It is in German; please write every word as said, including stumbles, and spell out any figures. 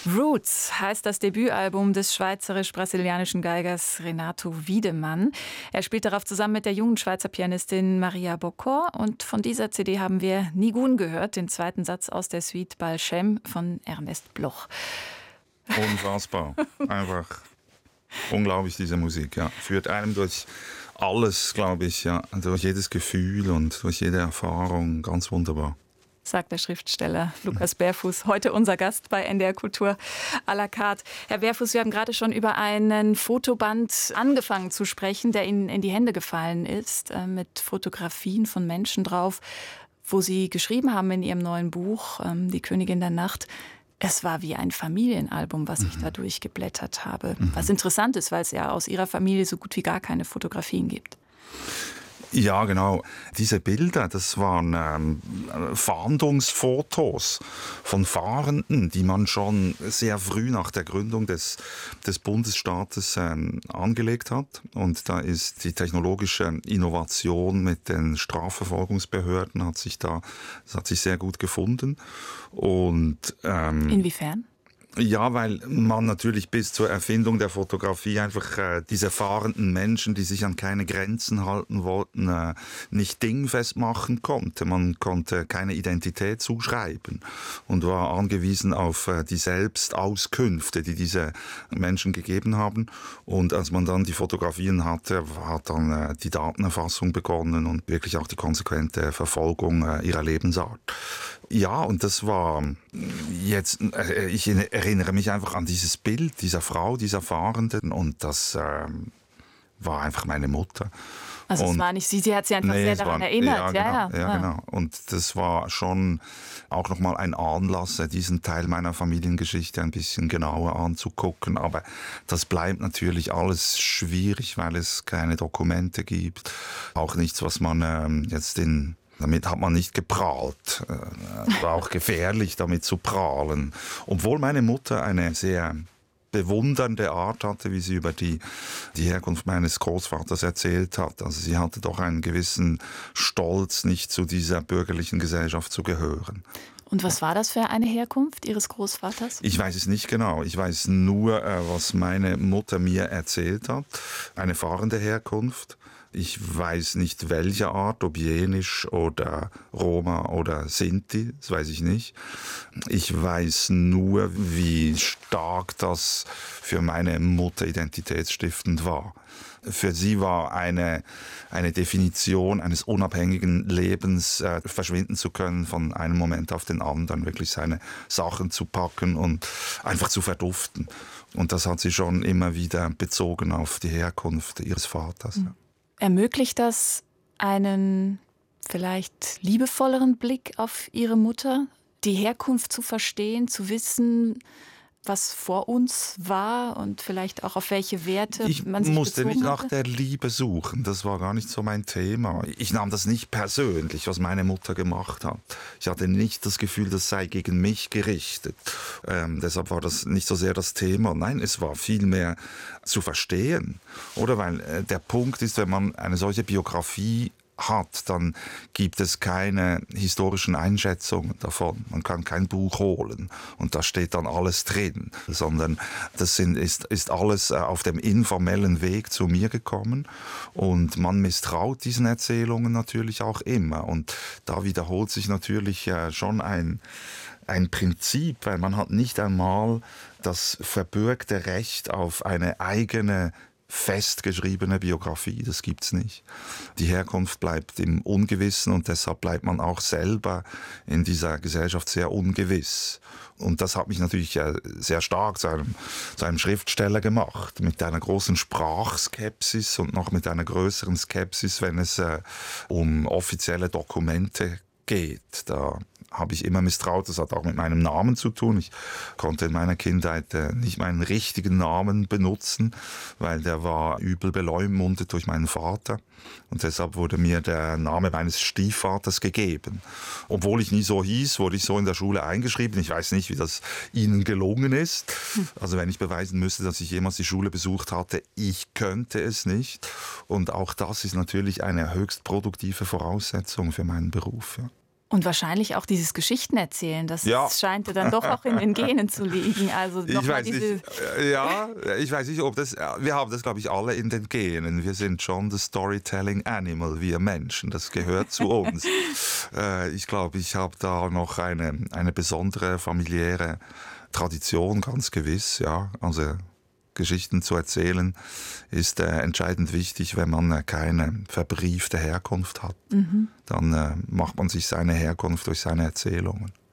Roots heißt das Debütalbum des schweizerisch-brasilianischen Geigers Renato Wiedemann. Er spielt darauf zusammen mit der jungen Schweizer Pianistin Maria Bocor. Und von dieser C D haben wir Nigun gehört, den zweiten Satz aus der Suite Balchem von Ernest Bloch. Unfassbar. Einfach unglaublich, diese Musik. Ja. Führt einem durch alles, glaube ich, ja. durch jedes Gefühl und durch jede Erfahrung. Ganz wunderbar. Sagt der Schriftsteller Lukas Berfuß, heute unser Gast bei N D R Kultur à la carte. Herr Berfuß, wir haben gerade schon über einen Fotoband angefangen zu sprechen, der Ihnen in die Hände gefallen ist, äh, mit Fotografien von Menschen drauf, wo Sie geschrieben haben in Ihrem neuen Buch, ähm, Die Königin der Nacht. Es war wie ein Familienalbum, was ich da durchgeblättert habe. Mhm. Was interessant ist, weil es ja aus Ihrer Familie so gut wie gar keine Fotografien gibt. Ja, genau. Diese Bilder, das waren ähm, Fahndungsfotos von Fahrenden, die man schon sehr früh nach der Gründung des, des Bundesstaates ähm, angelegt hat. Und da ist die technologische Innovation mit den Strafverfolgungsbehörden hat sich da, das hat sich sehr gut gefunden. Und ähm, inwiefern? Ja, weil man natürlich bis zur Erfindung der Fotografie einfach äh, diese fahrenden Menschen, die sich an keine Grenzen halten wollten, äh, nicht dingfest machen konnte. Man konnte keine Identität zuschreiben und war angewiesen auf äh, die Selbstauskünfte, die diese Menschen gegeben haben. Und als man dann die Fotografien hatte, hat dann äh, die Datenerfassung begonnen und wirklich auch die konsequente Verfolgung äh, ihrer Lebensart. Ja, und das war jetzt, äh, ich erinnere mich einfach an dieses Bild dieser Frau, dieser Fahrenden, und das äh, war einfach meine Mutter. Also und, es war nicht sie, sie hat sich einfach nee, sehr daran war, erinnert. Ja, ja, genau, ja, ja. ja, genau. Und das war schon auch nochmal ein Anlass, diesen Teil meiner Familiengeschichte ein bisschen genauer anzugucken. Aber das bleibt natürlich alles schwierig, weil es keine Dokumente gibt. Auch nichts, was man ähm, jetzt in... Damit hat man nicht geprahlt. Es war auch gefährlich, damit zu prahlen. Obwohl meine Mutter eine sehr bewundernde Art hatte, wie sie über die, die Herkunft meines Großvaters erzählt hat. Also sie hatte doch einen gewissen Stolz, nicht zu dieser bürgerlichen Gesellschaft zu gehören. Und was war das für eine Herkunft Ihres Großvaters? Ich weiß es nicht genau. Ich weiß nur, was meine Mutter mir erzählt hat. Eine fahrende Herkunft. Ich weiß nicht, welche Art, ob Jenisch oder Roma oder Sinti, das weiß ich nicht. Ich weiß nur, wie stark das für meine Mutter identitätsstiftend war. Für sie war eine, eine Definition eines unabhängigen Lebens, äh, verschwinden zu können von einem Moment auf den anderen, wirklich seine Sachen zu packen und einfach zu verduften. Und das hat sie schon immer wieder bezogen auf die Herkunft ihres Vaters. Mhm. Ermöglicht das einen vielleicht liebevolleren Blick auf Ihre Mutter, die Herkunft zu verstehen, zu wissen, was vor uns war und vielleicht auch auf welche Werte ich man sich musste bezogen nicht nach hatte? der Liebe suchen, das war gar nicht so mein Thema. Ich nahm das nicht persönlich, was meine Mutter gemacht hat. Ich hatte nicht das Gefühl, das sei gegen mich gerichtet. Ähm, deshalb war das nicht so sehr das Thema. Nein, es war vielmehr zu verstehen. Oder weil äh, der Punkt ist, wenn man eine solche Biografie hat, dann gibt es keine historischen Einschätzungen davon. Man kann kein Buch holen und da steht dann alles drin, sondern das sind, ist, ist alles auf dem informellen Weg zu mir gekommen und man misstraut diesen Erzählungen natürlich auch immer und da wiederholt sich natürlich schon ein ein Prinzip, weil man hat nicht einmal das verbürgte Recht auf eine eigene festgeschriebene Biografie, das gibt's nicht. Die Herkunft bleibt im Ungewissen und deshalb bleibt man auch selber in dieser Gesellschaft sehr ungewiss. Und das hat mich natürlich sehr stark zu einem, zu einem Schriftsteller gemacht, mit einer großen Sprachskepsis und noch mit einer größeren Skepsis, wenn es äh, um offizielle Dokumente geht. Da habe ich immer misstraut. Das hat auch mit meinem Namen zu tun. Ich konnte in meiner Kindheit äh, nicht meinen richtigen Namen benutzen, weil der war übel beleumundet durch meinen Vater. Und deshalb wurde mir der Name meines Stiefvaters gegeben. Obwohl ich nie so hieß, wurde ich so in der Schule eingeschrieben. Ich weiß nicht, wie das Ihnen gelungen ist. Also wenn ich beweisen müsste, dass ich jemals die Schule besucht hatte, ich könnte es nicht. Und auch das ist natürlich eine höchst produktive Voraussetzung für meinen Beruf. Ja. Und wahrscheinlich auch dieses Geschichtenerzählen, das ja. scheint ja dann doch auch in den Genen zu liegen. Also ich weiß diese nicht, ja, ich weiß nicht, ob das, wir haben das, glaube ich, alle in den Genen. Wir sind schon das Storytelling Animal, wir Menschen, das gehört zu uns. Ich glaube, ich habe da noch eine, eine besondere familiäre Tradition, ganz gewiss, ja, also Geschichten zu erzählen, ist äh, entscheidend wichtig, wenn man äh, keine verbriefte Herkunft hat. Mhm. Dann äh, macht man sich seine Herkunft durch seine Erzählungen.